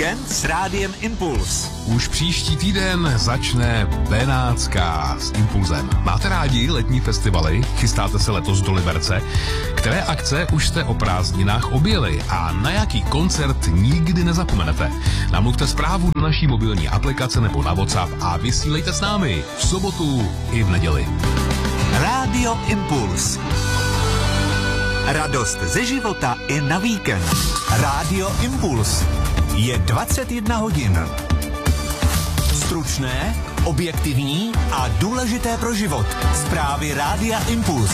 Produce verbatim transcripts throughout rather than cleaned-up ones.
Víkend s Rádiem Impuls. Už příští týden začne Benátská s Impulzem. Máte rádi letní festivaly? Chystáte se letos do Liberce? Které akce už jste o prázdninách objeli a na jaký koncert nikdy nezapomenete? Namluvte zprávu do naší mobilní aplikace nebo na WhatsApp a vysílejte s námi v sobotu i v neděli. Rádio Impuls. Radost ze života i na víkend. Rádio Impuls. Je dvacet jedna hodin. Stručné, objektivní a důležité pro život. Zprávy Rádia Impuls.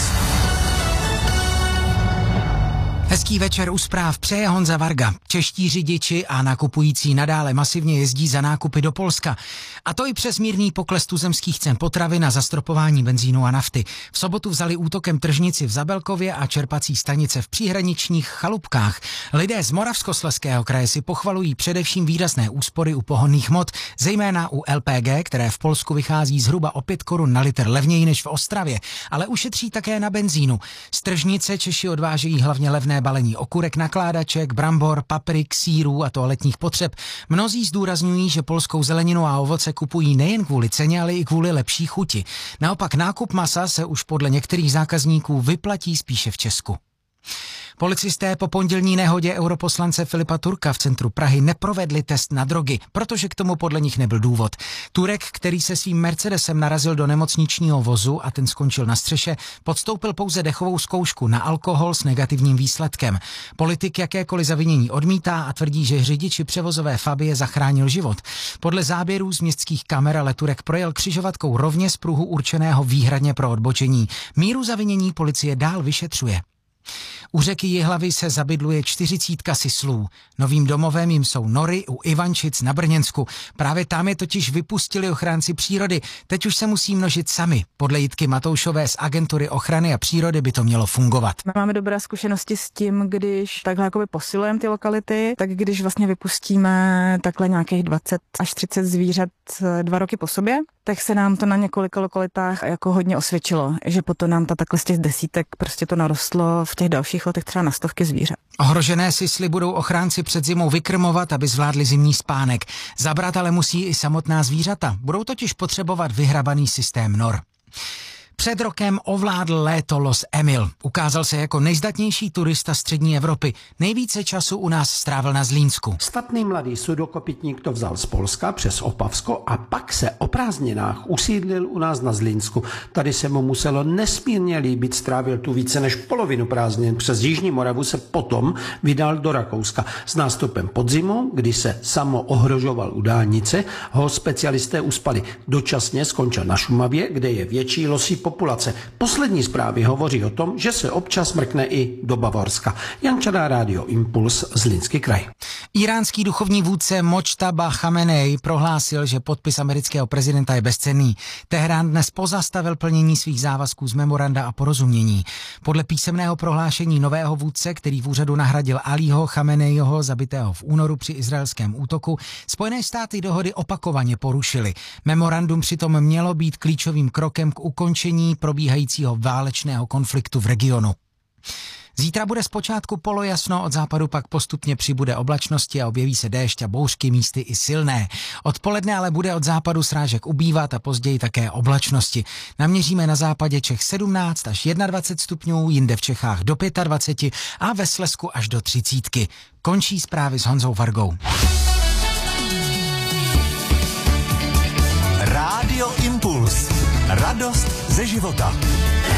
Hezký večer u zpráv přeje Honza Varga. Čeští řidiči a nakupující nadále masivně jezdí za nákupy do Polska. A to i přes mírný pokles tuzemských cen potravin a zastropování benzínu a nafty. V sobotu vzali útokem tržnici v Zabelkově a čerpací stanice v příhraničních Chalupkách. Lidé z Moravskoslezského kraje si pochvalují především výrazné úspory u pohonných hmot, zejména u L P G, které v Polsku vychází zhruba o pět korun na litr levněji než v Ostravě, ale ušetří také na benzínu. Z tržnice Češi odvážejí hlavně levné balení okurek, nakládaček, brambor, paprik, sýrů a toaletních potřeb. Mnozí zdůrazňují, že polskou zeleninu a ovoce kupují nejen kvůli ceně, ale i kvůli lepší chuti. Naopak nákup masa se už podle některých zákazníků vyplatí spíše v Česku. Policisté po pondělní nehodě europoslance Filipa Turka v centru Prahy neprovedli test na drogy, protože k tomu podle nich nebyl důvod. Turek, který se svým Mercedesem narazil do nemocničního vozu a ten skončil na střeše, podstoupil pouze dechovou zkoušku na alkohol s negativním výsledkem. Politik jakékoliv zavinění odmítá a tvrdí, že řidiči převozové Fabie zachránil život. Podle záběrů z městských kamer ale Turek projel křižovatkou rovně z pruhu určeného výhradně pro odbočení. Míru zavinění policie dál vyšetřuje. U řeky Jihlavy se zabydluje čtyřicítka sislů. Novým domovem jim jsou nory u Ivančic na Brněnsku. Právě tam je totiž vypustili ochránci přírody. Teď už se musí množit sami. Podle Jitky Matoušové z Agentury ochrany a přírody by to mělo fungovat. Máme dobré zkušenosti s tím, když takhle jakoby posilujeme ty lokality, tak když vlastně vypustíme takhle nějakých dvacet až třicet zvířat dva roky po sobě, tak se nám to na několika lokalitách jako hodně osvědčilo, že potom nám to takhle z těch desítek prostě to narostlo v těch dalších letech třeba na stovky zvířat. Ohrožené sisly budou ochránci před zimou vykrmovat, aby zvládli zimní spánek. Zabrat ale musí i samotná zvířata. Budou totiž potřebovat vyhrabaný systém nor. Před rokem ovládl léto los Emil. Ukázal se jako nejzdatnější turista střední Evropy. Nejvíce času u nás strávil na Zlínsku. Statný mladý sudokopytník to vzal z Polska přes Opavsko a pak se o prázdninách usídlil u nás na Zlínsku. Tady se mu muselo nesmírně líbit, strávil tu více než polovinu prázdnin. Přes Jižní Moravu se potom vydal do Rakouska. S nástupem podzimu, kdy se samo ohrožoval u dálnice, ho specialisté uspali. Dočasně skončil na Šumavě, kde je větší losí populace. Poslední zprávy hovoří o tom, že se občas mrkne i do Bavorska. Jan Čadá, Rádio Impuls, Zlínský kraj. Iránský duchovní vůdce Močtaba Chamenej prohlásil, že podpis amerického prezidenta je bezcenný. Teherán dnes pozastavil plnění svých závazků z memoranda a porozumění. Podle písemného prohlášení nového vůdce, který v úřadu nahradil Alího Chamenejho, zabitého v únoru při izraelském útoku, Spojené státy dohody opakovaně porušily. Memorandum přitom mělo být klíčovým krokem k ukončení probíhajícího válečného konfliktu v regionu. Zítra bude zpočátku polojasno, od západu pak postupně přibude oblačnosti a objeví se déšť a bouřky, místy i silné. Odpoledne ale bude od západu srážek ubývat a později také oblačnosti. Naměříme na západě Čech sedmnáct až dvacet jedna stupňů, jinde v Čechách do dvacet pět a ve Slezsku až do třicítky. Končí zprávy s Honzou Vargou. Rádio Impuls. Radost ze života.